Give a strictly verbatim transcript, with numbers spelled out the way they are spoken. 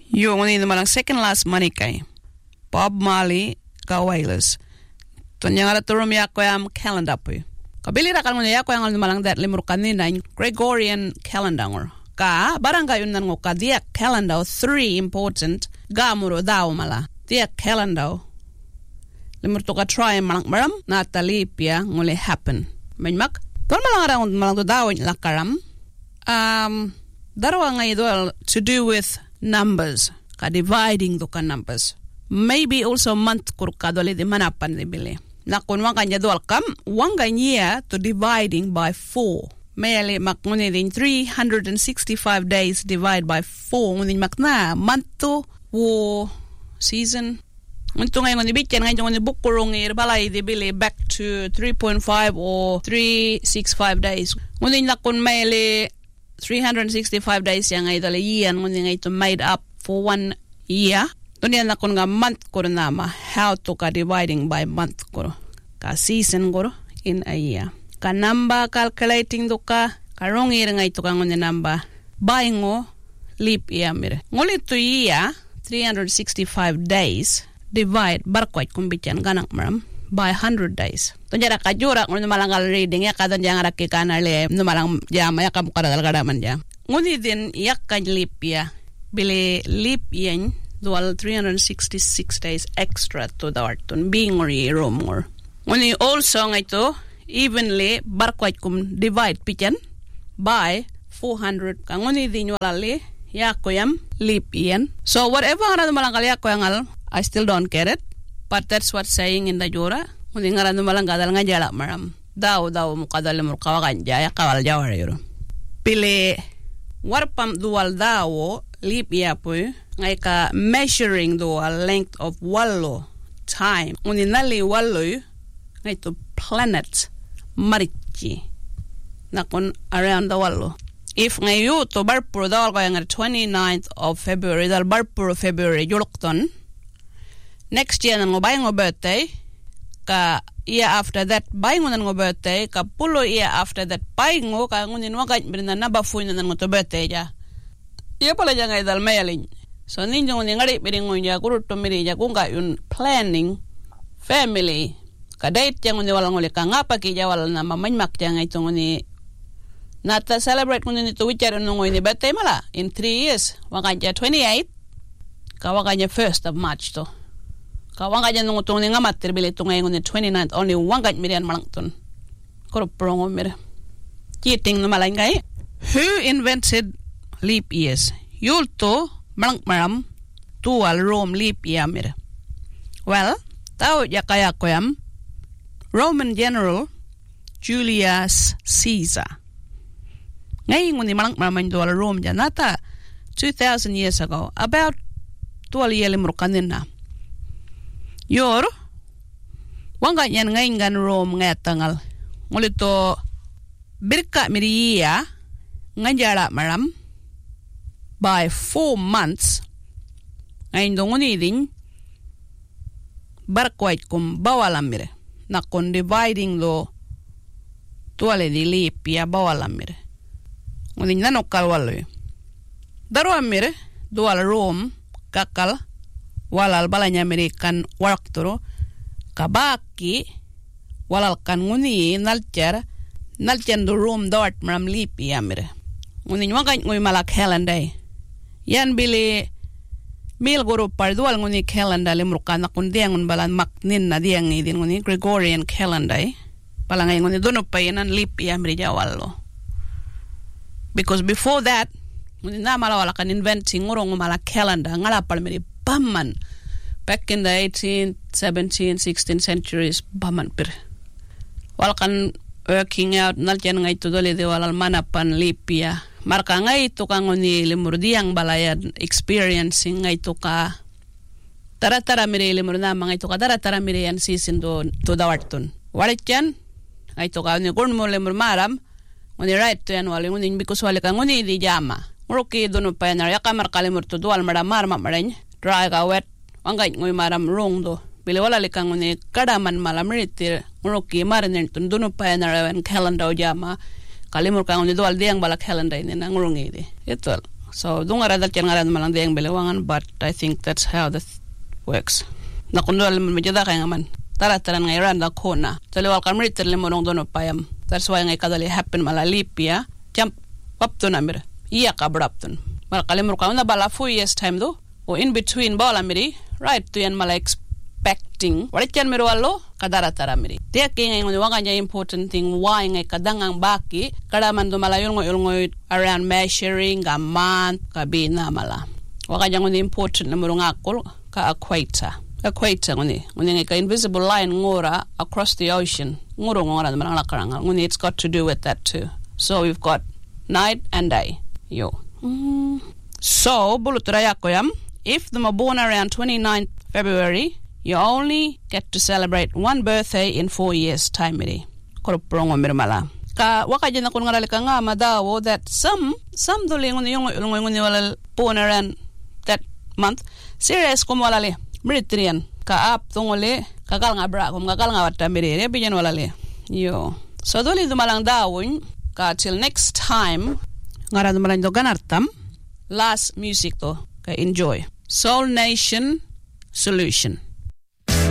Yung nguni malang second last money kay Bob Marley ka Wailers. Tunya nga turum ya ko am calendar po. Kabili ra kan nguni ya ko ang malang that limur kanina Gregorian calendar. Ka barangay yun nan ngo ka dia calendar three important gamuro daw mala. Dia calendar limur to ka try malang maram na talipia nguli happen. Manmak ton malang ra malang to daw lakaram. Um darwa nga idol to do with numbers ka dividing do ka numbers. Maybe also month kur ka dole di manapan di bili. Na kun wang kanya dual kam wang kanya to dividing by four. Mayali makmuni din three hundred sixty-five days divide by four ngunin makna month to wo season. Untung ngayon ni bityan ngayon ni bukurong irbalay di bili back to three point five or three sixty-five days. Ngunin na kun mayali three hundred sixty-five days yang ay dali yan ngunin ngay to made up for one year. Tunyan na kun nga month ko nama how to ka dividing by month ko ka season ko in a year. Ka number calculating do ka karong ira nga ito ka ngunin number by ngo leap year mire. Ngulit to year three hundred sixty-five days divide barkwait kumbityan ganang maram by one hundred days. Tunyan na ka jura ngunin malangal reading ya ka tunyan nga rakika na le numalang jama ya ka mukadal kadaman jam. Ngunin din yak ka leap year bili leap year dual three hundred sixty-six days extra to the arton being or room or when you also nga ito evenly barkwait kum divide pitan by four hundred kang uni din walali yakoyam leap iyan. So whatever nga malang kali yakoyangal I still don't get it but that's what's saying in the jura uni nga malang kadal nga jala maram daw daw mo kadal mo kawakan jaya kawal jawar yuro pili warpam dual daw leap year po ngay ka measuring do a length of wallo time uni nali wallo ngay to planet marichi nakon around the wallo if ngay yu to barpur dawal ko yung twenty-ninth of February dal barpur February yulokton next year nang ubay ngo birthday ka year after that bay ngo nang birthday ka pulo year after that bay ngo ka ngunin wagat birna nabafu na ngo to birthday ja iya pala jangay dal mailing. So ninyo ni ngari piring ngunya kuruto miri ja kunga yun planning family ka date yang ni walang uli ka ngapa ki jawal na mamanymak yang ito ni nata celebrate kuno ni to wichar no ni birthday mala in three years wakanya twenty-eight ka wakanya first of March to ka wakanya nung tong ni ngamat terbili to ngayon ni twenty-ninth only wangat mirian malangton kuruprongo mir cheating no malay ngay who invented leap years yulto malang maram tual Rome leap year mir. Well, tao ya kaya koyam Roman general Julius Caesar. Ngayon ni malang maram tual Rome janata two thousand years ago about tual yelim rukanin na. Yor wanga yan ngayon gan Rome ngatangal ngulito birka miriya ngajara maram by four months ngayon dong unidin barkwait kum bawalamire na kon dividing lo tuale di lipia bawalamire unin na nokal waloy daro amire dual Rome kakal walal balanya American waktoro kabaki walal kan nguni nalcher nalchen do Rome dort maram lipia amire unin wagan ngoy malak helanday yan bili mil guru pardual nguni calendar limrukan na kundi ang balan maknin na diang idin nguni Gregorian calendar palangay nguni dono pa yanan leap year mirjawallo because before that nguni na malawala kan inventing ngurong mala calendar ngala palmiri bamman back in the eighteenth, seventeenth, sixteenth centuries bamman pir wal kan working out naljan ngay to dole de walal manapan leap year marka ngay to ka ngoni limurdiang balayan experiencing ngay to ka tara-tara mire limurna ngay to ka tara-tara mire yan season do to dawarton walit yan ngay to ka ni gun mo limur maram ngoni right to yan wali ngoni because wali ka ngoni di jama muruki dono pa yan ya ka marka limur to dual maramar mamarany dry ka wet wangay ngoy maram rong do bili wala likang ngoni kadaman malam ritir muruki marin tun dono pa yan calendar jama kalimur kang ni dual diang balak calendar ni nang rungi di ito So dungara dal chen ngara malang deng belewangan, but I think that's how that works. Nakundol man medyo da kaya man. Tara tara ngay randa kona. Taliwal kamrit tali mo nung dono payam. That's why ngay kadali happen malalipia. Jump up to namir. Iya kabrapton. Malakalimur ka na bala four years time do. O in between bala miri. Right to yan mala expecting. Walit yan miro alo kadara tara miri. Tiya kaya ngay wanga niya important thing why ngay kadangang baki. Kada man do mala yun ngoy around measuring a month kabina mala. Waka niya ngay important na muro ngakol ka equator. Equator nguni nguni ka invisible line ngora across the ocean ngoro ngora manang lakaranga nguni it's got to do with that too. So we've got night and day yo mm. So bulutura yakoyam if the born around twenty-ninth February you only get to celebrate one birthday in four years time miri koroprongo mirmala ka waka jina kun ngarali ka nga madawo that some some duli nguni yung nguni wala born around that month serious kum wala le Britrian ka ap tungole kakal nga bra kum kakal nga wata mirere bijan wala le yo so doli dumalang dawon ka till next time ngara dumalang do ganartam last music to ka enjoy Soul Nation Solution.